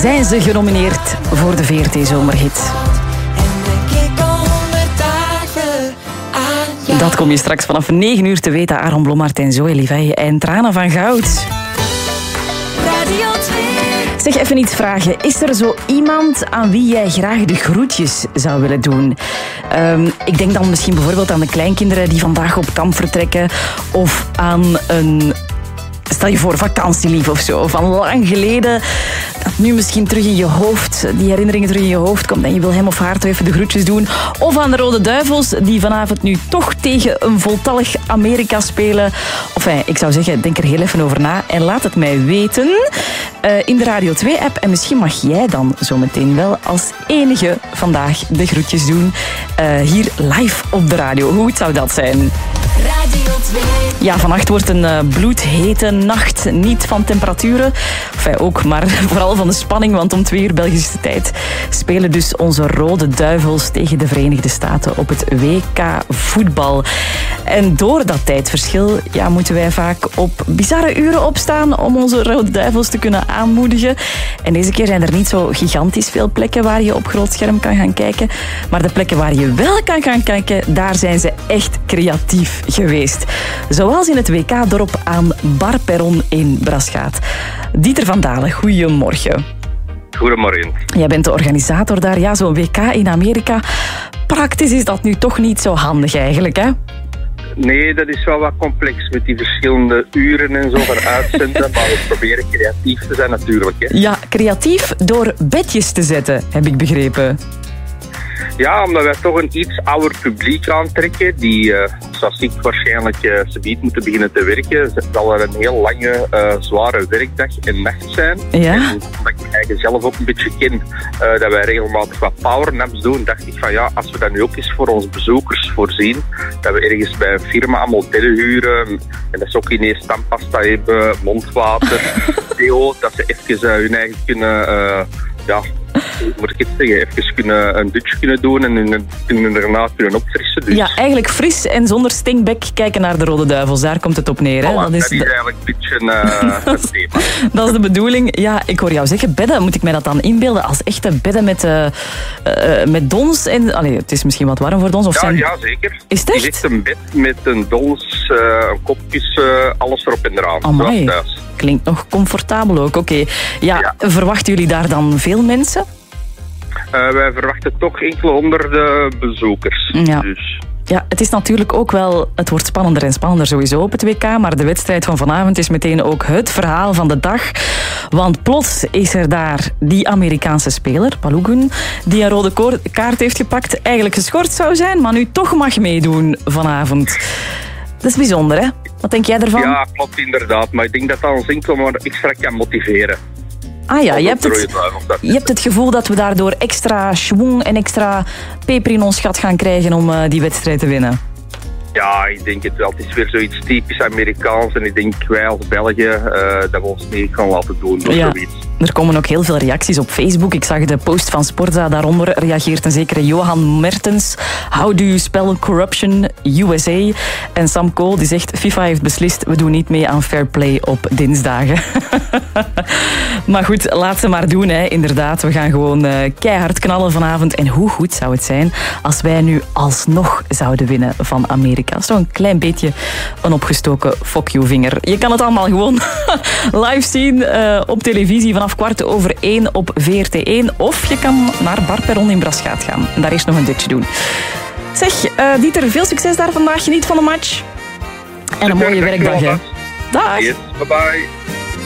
zijn ze genomineerd voor de VRT Zomerhit. Dat kom je straks vanaf 9 uur te weten. Aaron Blommaert en Zoe Liveille en Tranen van Goud. Radio 2. Zeg, even iets vragen. Is er zo iemand aan wie jij graag de groetjes zou willen doen? Ik denk dan misschien bijvoorbeeld aan de kleinkinderen die vandaag op kamp vertrekken. Of aan een... Stel je voor, vakantielief of zo. Van lang geleden, dat nu misschien terug in je hoofd, die herinneringen terug in je hoofd komt en je wil hem of haar toch even de groetjes doen. Of aan de Rode Duivels, die vanavond nu toch tegen een voltallig Amerika spelen. Enfin, ik zou zeggen, denk er heel even over na en laat het mij weten in de Radio 2-app. En misschien mag jij dan zometeen wel als enige vandaag de groetjes doen. Hier live op de radio. Hoe goed zou dat zijn? Radio 2. Ja, vannacht wordt een bloedhete nacht. Niet van temperaturen, enfin ook, maar vooral van de spanning. Want om 2 uur Belgische tijd spelen dus onze Rode Duivels tegen de Verenigde Staten op het WK voetbal. En door dat tijdverschil moeten wij vaak op bizarre uren opstaan om onze Rode Duivels te kunnen aanmoedigen. En deze keer zijn er niet zo gigantisch veel plekken waar je op groot scherm kan gaan kijken. Maar de plekken waar je wel kan gaan kijken, daar zijn ze echt creatief geweest. Zoals in het WK-dorp aan Barperron in Braschaat. Dieter van Dalen, goedemorgen. Goedemorgen. Jij bent de organisator daar. Ja, zo'n WK in Amerika. Praktisch is dat nu toch niet zo handig eigenlijk, hè? Nee, dat is wel wat complex met die verschillende uren en zo van uitzenden. Maar we proberen creatief te zijn natuurlijk. Hè. Ja, creatief door bedjes te zetten, heb ik begrepen. Ja, omdat wij toch een iets ouder publiek aantrekken. Die, zoals ik waarschijnlijk subiet moeten beginnen te werken. Het zal er een heel lange, zware werkdag en nacht zijn. Ja. En omdat ik me eigenlijk zelf ook een beetje ken, dat wij regelmatig wat powernaps doen, dacht ik van ja, als we dat nu ook eens voor onze bezoekers voorzien, dat we ergens bij een firma allemaal bedden huren, en dat ze ook ineens tandpasta hebben, mondwater, deo, dat ze even hun eigen kunnen... moet ik het zeggen, even een dutje kunnen doen en daarna kunnen opfrissen. Dus. Ja, eigenlijk fris en zonder stinkbek kijken naar de Rode Duivels. Daar komt het op neer. Hè? Voilà, dat is eigenlijk een beetje het thema. Dat is de bedoeling. Ja, ik hoor jou zeggen, bedden, moet ik mij dat dan inbeelden als echte bedden met dons? En, het is misschien wat warm voor dons? Of Ja, zeker. Is het echt? Het is een bed met een dons, een kopkussen, alles erop en eraan. Amai. Zoals thuis. Klinkt nog comfortabel ook. Oké. Ja, verwachten jullie daar dan veel mensen? Wij verwachten toch enkele honderden bezoekers. Ja. Dus. Ja, het is natuurlijk ook wel... Het wordt spannender en spannender sowieso op het WK, maar de wedstrijd van vanavond is meteen ook het verhaal van de dag. Want plots is er daar die Amerikaanse speler, Balogun, die een rode kaart heeft gepakt, eigenlijk geschorst zou zijn, maar nu toch mag meedoen vanavond. Dat is bijzonder, hè? Wat denk jij ervan? Ja, klopt inderdaad. Maar ik denk dat dat ons enkel maar extra kan motiveren. Ah ja, je hebt het gevoel dat we daardoor extra schwung en extra peper in ons gat gaan krijgen om die wedstrijd te winnen. Ja, ik denk het wel. Het is weer zoiets typisch Amerikaans. En ik denk wij als Belgen dat we ons mee gaan laten doen. Of zoiets. Er komen ook heel veel reacties op Facebook. Ik zag de post van Sporza. Daaronder reageert een zekere Johan Mertens. How do you spell corruption? USA. En Sam Kool die zegt, FIFA heeft beslist, we doen niet mee aan fair play op dinsdagen. Maar goed, laat ze maar doen. Hè. Inderdaad, we gaan gewoon keihard knallen vanavond. En hoe goed zou het zijn als wij nu alsnog zouden winnen van Amerika. Zo'n klein beetje een opgestoken fuck you vinger. Je kan het allemaal gewoon live zien op televisie vanaf 1:15 op VRT1. Of je kan naar Barperron in Braschaat gaan. En daar eerst nog een dutje doen. Zeg, Dieter, veel succes daar vandaag. Geniet van de match. En een mooie werkdag, hè. Dag. Yes, bye bye.